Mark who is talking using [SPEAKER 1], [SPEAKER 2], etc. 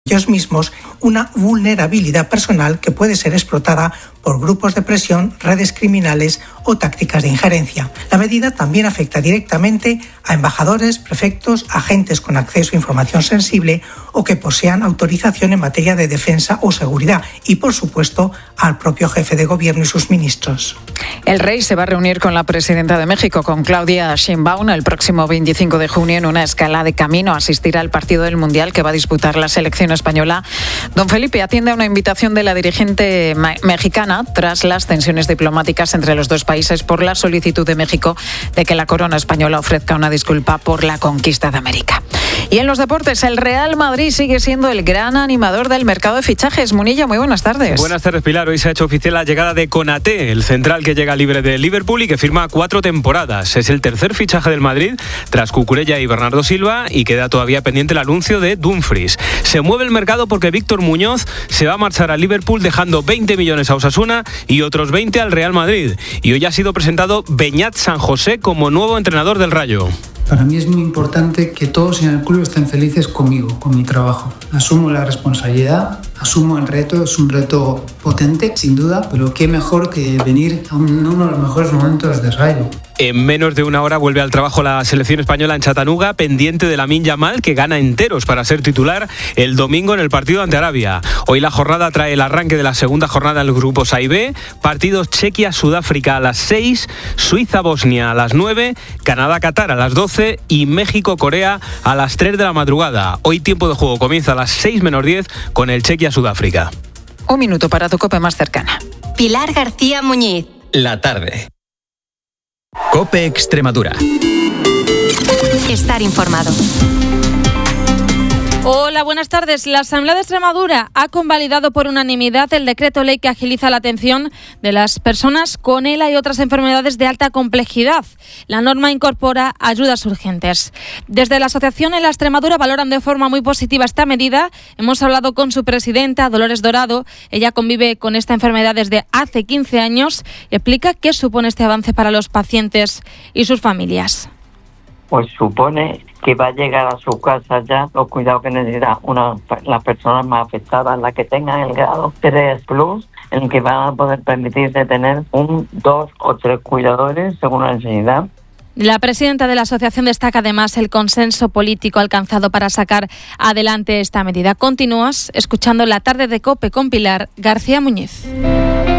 [SPEAKER 1] ellos mismos una vulnerabilidad personal que puede ser explotada por grupos de presión, redes criminales o tácticas de injerencia. La medida también afecta directamente a embajadores, prefectos, agentes con acceso a información sensible o que posean autorización en materia de defensa o seguridad y, por supuesto, al propio jefe de gobierno y sus ministros.
[SPEAKER 2] El rey se va a reunir con la presidenta de México, con Claudia Sheinbaum, el próximo 25 de junio en una escala de camino a asistir al partido del Mundial que va a disputar la selección española. Don Felipe atiende a una invitación de la dirigente mexicana tras las tensiones diplomáticas entre los dos países por la solicitud de México de que la corona española ofrezca una disculpa por la conquista de América. Y en los deportes, el Real Madrid sigue siendo el gran animador del mercado de fichajes. Munilla, muy buenas tardes.
[SPEAKER 3] Buenas tardes, Pilar. Hoy se ha hecho oficial la llegada de Konaté, el central que llega libre de Liverpool y que firma 4 temporadas. Es el tercer fichaje del Madrid tras Cucurella y Bernardo Silva y queda todavía pendiente el anuncio de Dumfries. Se mueve el mercado porque Víctor Muñoz se va a marchar a Liverpool dejando 20 millones a Osasuna y otros 20 al Real Madrid. Y hoy ha sido presentado Beñat San José como nuevo entrenador del Rayo.
[SPEAKER 4] Para mí es muy importante que todos en el club estén felices conmigo, con mi trabajo. Asumo la responsabilidad, asumo el reto, es un reto potente, sin duda, pero qué mejor que venir a uno de los mejores momentos de Rayo.
[SPEAKER 3] En menos de una hora vuelve al trabajo la selección española en Chattanooga, pendiente de Lamine Yamal, que gana enteros para ser titular el domingo en el partido ante Arabia. Hoy la jornada trae el arranque de la segunda jornada en los grupos A y B, partidos Chequia-Sudáfrica a las 6, Suiza-Bosnia a las 9, Canadá-Qatar a las 12 y México-Corea a las 3 de la madrugada. Hoy tiempo de juego comienza a las 6 menos 10 con el Chequia-Sudáfrica.
[SPEAKER 2] Un minuto para tu COPE más cercana.
[SPEAKER 5] Pilar García Muñiz.
[SPEAKER 6] La tarde. COPE Extremadura.
[SPEAKER 5] Estar informado.
[SPEAKER 7] Hola, buenas tardes. La Asamblea de Extremadura ha convalidado por unanimidad el decreto ley que agiliza la atención de las personas con ELA y otras enfermedades de alta complejidad. La norma incorpora ayudas urgentes. Desde la Asociación ELA Extremadura valoran de forma muy positiva esta medida. Hemos hablado con su presidenta, Dolores Dorado. Ella convive con esta enfermedad desde hace 15 años y explica qué supone este avance para los pacientes y sus familias.
[SPEAKER 8] Pues supone que va a llegar a su casa ya los cuidados que necesita las personas más afectadas, las que tengan el grado 3+, en que van a poder permitirse tener 1, 2 o 3 cuidadores según la necesidad.
[SPEAKER 7] La presidenta de la asociación destaca además el consenso político alcanzado para sacar adelante esta medida. Continúas escuchando La Tarde de COPE con Pilar García Muñiz.